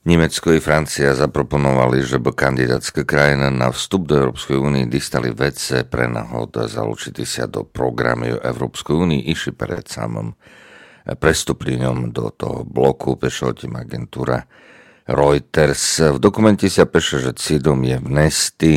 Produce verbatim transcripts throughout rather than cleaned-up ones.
Německo i Francia zaproponovali, že by kandidátska krajina na vstup do Európskej únie dostali vece pre náhoda založiti sa do programu Európskej únie iši pred samým prestupленím do toho bloku, píše o tým agentúra Reuters. V dokumente sa píše, že cieľom je vnesti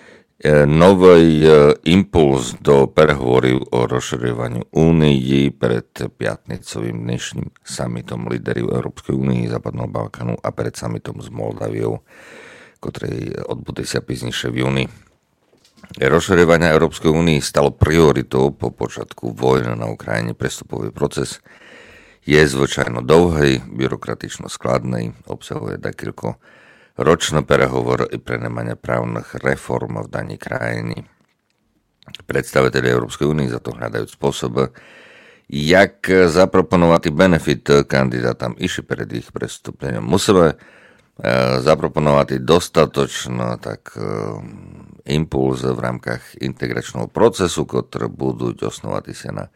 nový impuls do prehovorov o rozširovaní únii pred piatnicovým dnešným summitom líderov Európskej únie, Západného Balkánu a pred summitom s Moldaviou, ktorý odbude sa píznejšie v júni. Rozširovanie Európskej únie stalo prioritou po počiatku vojny na Ukrajine. Prestupový proces je zvyčajno dlhý, byrokratično skladný, obsahuje dakilko ročno prehovor i prenemania právnych reform v danej krajiny. Predstaviteľi Európskej únie za to hľadajú spôsob, jak zaproponovať benefit kandidátam iši pred ich prestúpením. Musíme zaproponovať dostatočno tak impuls v rámkach integračného procesu, ktoré budú osnovať sa na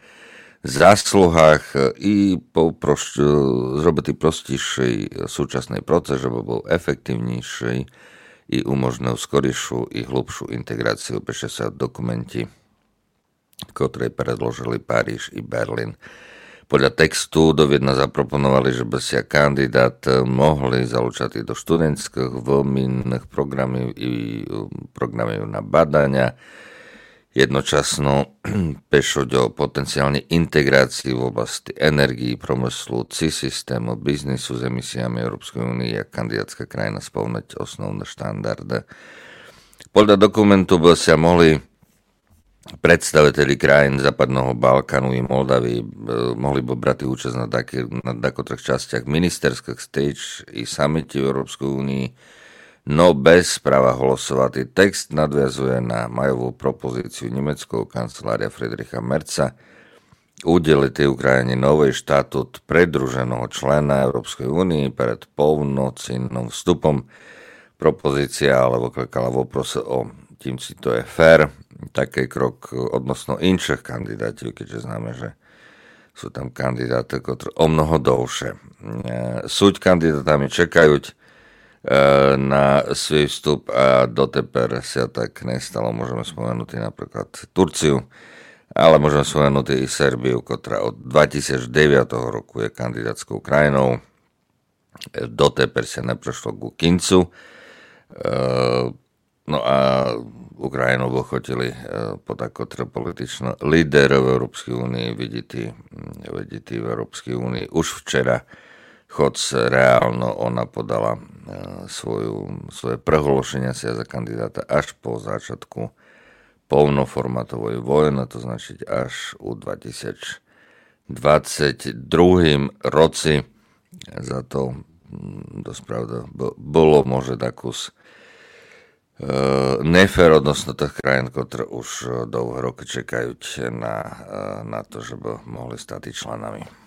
zásluhách i poproš- zrobiť prostejší súčasný proces, żeby bol efektívnejší i umožnil skorejšiu i hlubšiu integráciu, píše sa v dokumenti, ktoré predložili Paríž i Berlín. Podľa textu do Viedna zaproponovali, že by sa kandidát mohli zalúčať do študentských výmenných programov i programov na badania, jednočasno pešoť o potenciálnej integrácii v oblasti energií, promyslu, C systému, biznisu s emisiami Európskej únie a kandidátska krajina spĺňať osnovné štandardy. Podľa dokumentu by sa mohli predstaviteľi krajín Západného Balkánu i Moldavy mohli by brať účasť na, taký, na takotrých častiach ministerských stage i summiti v Európskej únii, no bez práva hlasovať. Text nadviazuje na majovú propozíciu nemeckého kancelária Friedricha Merza udeliť Ukrajine nový štatút predruženého člena Európskej únie pred polnoceným vstupom. Propozícia ale voklikala voпрос o tým, si to je fér. Taký krok odnosno inších kandidátov, keďže známe, že sú tam kandidáty, ktorí o mnoho dlhšie. Súď kandidátami čekajú na svoj vstup a doteper sa tak nestalo. Môžeme spomenúť napríklad Turciu, ale môžeme spomenúť i Serbiu, ktorá od dvetisícdeväť roku je kandidátskou krajinou. Doteper sa neprešlo ku kincu. No a Ukrajinu ochotili pod ako politično líderov Európskej únie vidíti, vidíti v Európskej únii. Už včera Choc reálno ona podala svoju, svoje prehlášenia sa za kandidáta až po začiatku polnoformátovej vojny, to znači až u dvetisícdvadsaťdva roci. Za to dosť pravda bolo môže takus nefér odnosno tých krajín, ktoré už dlhé roky čekajú na, na to, že by mohli stať členami.